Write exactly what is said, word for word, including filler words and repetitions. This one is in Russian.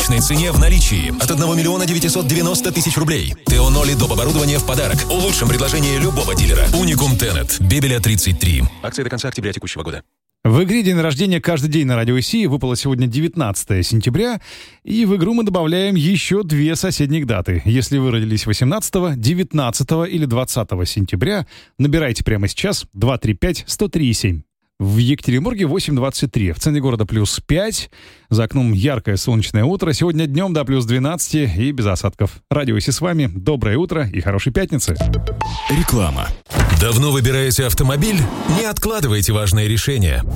отличной цене в наличии от одного миллиона девятисот девяноста тысяч рублей. ТО ноль и доп. Оборудование в подарок. Улучшим предложение любого дилера. Уникум Тенет. Бебеля тридцать три. Акция до конца октября текущего года. В игре «День рождения каждый день» на Радио ИСИ выпало сегодня девятнадцатое сентября, и в игру мы добавляем еще две соседних даты. Если вы родились восемнадцатого, девятнадцатого или двадцатого сентября, набирайте прямо сейчас два три пять сто три семь. В Екатеринбурге восемь двадцать три, в центре города плюс пять, за окном яркое солнечное утро, сегодня днем до плюс двенадцать и без осадков. Радио ИСИ с вами, доброе утро и хорошей пятницы. Реклама. Давно выбираете автомобиль? Не откладывайте важное решение.